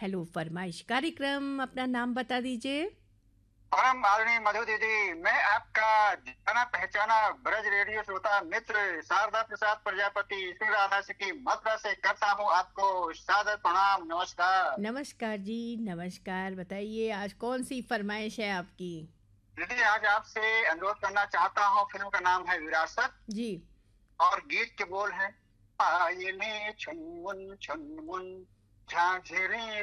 Hello फरमाइश कार्यक्रम, अपना नाम बता दीजिए। परम आदरणीय मधु दीदी, मैं आपका जाना पहचाना ब्रज रेडियो श्रोता मित्र शारदा प्रसाद प्रजापति श्री राधा की मथुरा से करता हूँ आपको सादर प्रणाम, नमस्कार। नमस्कार जी, नमस्कार। बताइए आज कौन सी फरमाइश है आपकी? दीदी, आज आपसे अनुरोध करना चाहता हूँ। फिल्म का नाम है विरासत जी। और गीत के बोल हैं, पायले छुनमुन छुनमुन, झांझरें